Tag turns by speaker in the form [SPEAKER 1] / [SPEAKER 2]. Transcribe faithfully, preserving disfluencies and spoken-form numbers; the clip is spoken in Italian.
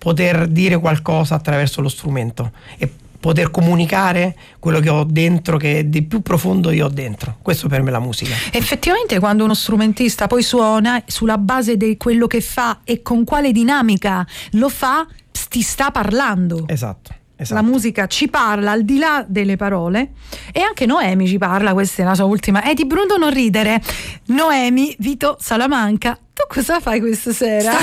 [SPEAKER 1] poter dire qualcosa attraverso lo strumento e poter comunicare quello che ho dentro, che di più profondo io ho dentro. Questo per me è la musica.
[SPEAKER 2] Effettivamente quando uno strumentista poi suona, sulla base di quello che fa e con quale dinamica lo fa, ti sta parlando.
[SPEAKER 1] Esatto. Esatto.
[SPEAKER 2] La musica ci parla al di là delle parole, e anche Noemi ci parla. Questa è la sua ultima. E di Bruno non ridere, Noemi Vito Salamanca, tu cosa fai questa sera?